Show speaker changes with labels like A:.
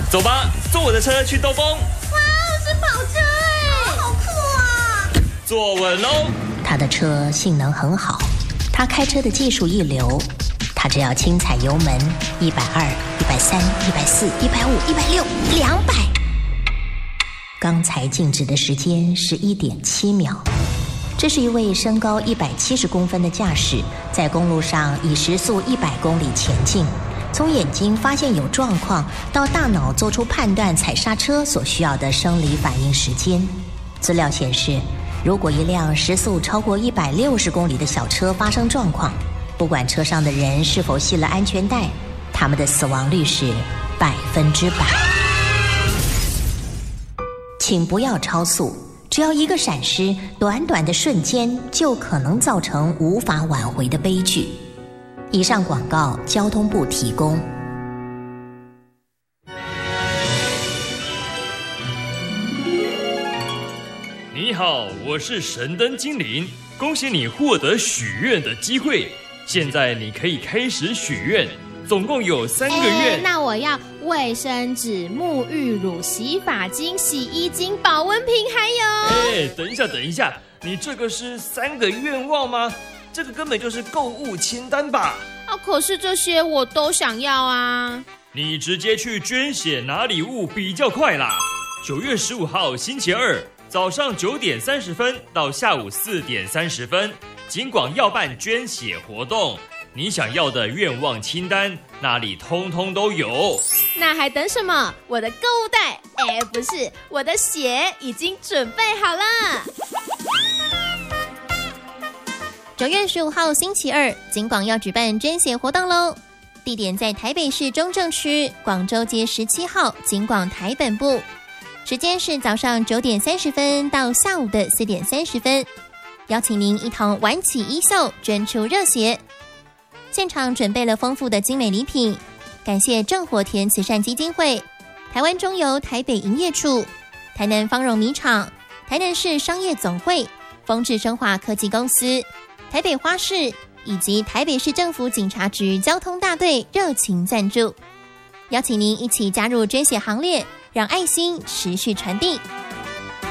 A: 走吧，坐我的车去兜风。
B: 哇，是跑车哎，好酷啊！
A: 坐稳喽。
C: 他的车性能很好，他开车的技术一流，他只要轻踩油门，120、130、140、150、160、200。刚才静止的时间是1.7秒。这是一位身高170公分的驾驶，在公路上以时速100公里前进。从眼睛发现有状况，到大脑做出判断踩刹车所需要的生理反应时间。资料显示，如果一辆时速超过160公里的小车发生状况，不管车上的人是否系了安全带，他们的死亡率是100%。请不要超速，只要一个闪失，短短的瞬间就可能造成无法挽回的悲剧。以上广告，交通部提供。
A: 你好，我是神灯精灵，恭喜你获得许愿的机会。现在你可以开始许愿，总共有3个愿。
B: 那我要卫生纸、沐浴乳、洗发精、洗衣精、保温瓶，还有……
A: 等一下，你这个是3个愿望吗？这个根本就是购物清单吧？
B: 可是这些我都想要啊。
A: 你直接去捐血拿礼物比较快啦。9月15号星期二早上9点30分到下午4点30分，警广要办捐血活动。你想要的愿望清单，那里通通都有。
B: 那还等什么？我的购物袋，不是，我的血已经准备好了。
D: 9月15号星期二，警广要举办捐血活动咯。地点在台北市中正区广州街17号警广台本部，时间是早上9点30分到下午的4点30分，邀请您一同挽起衣袖，捐出热血。现场准备了丰富的精美礼品，感谢正火田慈善基金会、台湾中油台北营业处、台南芳荣米厂、台南市商业总会、丰智生化科技公司、台北花市以及台北市政府警察局交通大队热情赞助，邀请您一起加入捐血行列，让爱心持续传递。